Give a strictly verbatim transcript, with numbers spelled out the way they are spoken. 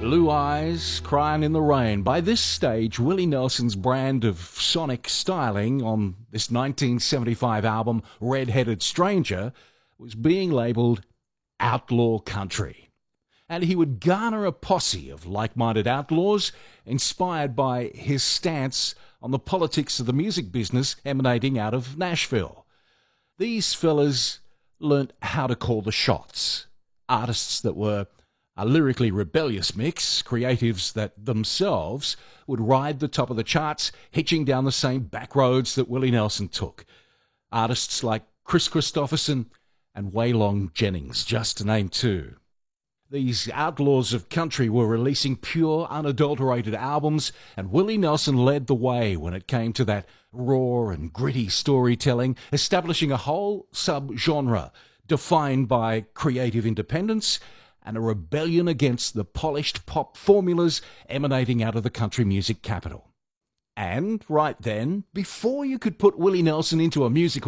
Blue Eyes, Crying in the Rain. By this stage, Willie Nelson's brand of sonic styling on this nineteen seventy-five album, Red-Headed Stranger, was being labelled outlaw country. And he would garner a posse of like-minded outlaws inspired by his stance on the politics of the music business emanating out of Nashville. These fellas learnt how to call the shots. Artists that were a lyrically rebellious mix, creatives that themselves would ride the top of the charts, hitching down the same back roads that Willie Nelson took. Artists like Chris Christopherson and Waylon Jennings, just to name two. These outlaws of country were releasing pure, unadulterated albums, and Willie Nelson led the way when it came to that raw and gritty storytelling, establishing a whole sub-genre defined by creative independence and a rebellion against the polished pop formulas emanating out of the country music capital. And right then, before you could put Willie Nelson into a musical